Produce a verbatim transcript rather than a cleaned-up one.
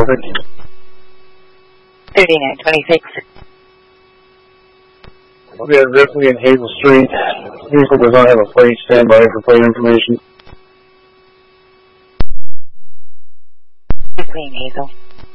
traffic. thirty-nine twenty-six. We have Ripley and Hazel Street. Vehicle does not have a plate. Stand by for plate information. Ripley and Hazel.